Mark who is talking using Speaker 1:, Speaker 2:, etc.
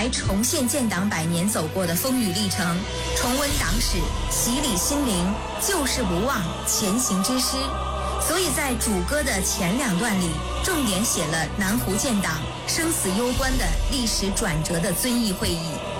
Speaker 1: 来重现建党100年走过的风雨历程，重温党史，洗礼心灵，旧事不忘，前行之诗。所以在主歌的前2段里，重点写了南湖建党生死攸关的历史转折的遵义会议。